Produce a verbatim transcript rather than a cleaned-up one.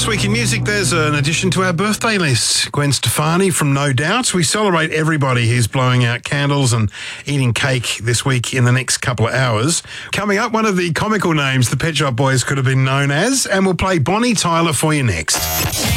This week in music, there's an addition to our birthday list. Gwen Stefani from No Doubt. We celebrate everybody who's blowing out candles and eating cake this week in the next couple of hours. Coming up, one of the comical names the Pet Shop Boys could have been known as, and we'll play Bonnie Tyler for you next.